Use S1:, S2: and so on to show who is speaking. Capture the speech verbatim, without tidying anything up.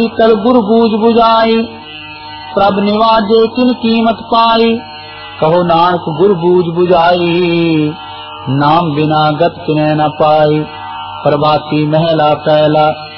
S1: शीतल गुर बूझ बुझाई, प्रभ निवाजे किन कीमत पाई, कहो नानक गुर बूझ बुझाई, नाम बिना गत किने न पाई। प्रभाती महला पहला,